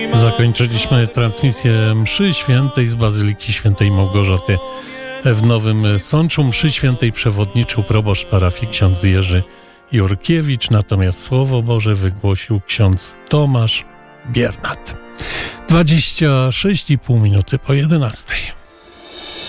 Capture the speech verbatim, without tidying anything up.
Zakończyliśmy transmisję mszy świętej z Bazyliki Świętej Małgorzaty w Nowym Sączu. Mszy świętej przewodniczył proboszcz parafii ksiądz Jerzy Jurkiewicz, natomiast Słowo Boże wygłosił ksiądz Tomasz Biernat. dwadzieścia sześć i pół minuty po jedenastej.